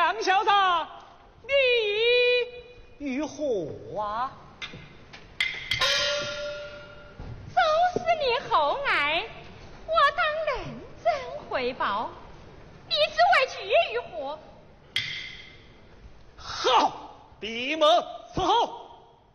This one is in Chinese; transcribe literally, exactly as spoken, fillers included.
杨小子，你如何啊？ 就是你厚爱，我当认真回报。你只为去如何？ 好，闭门伺候。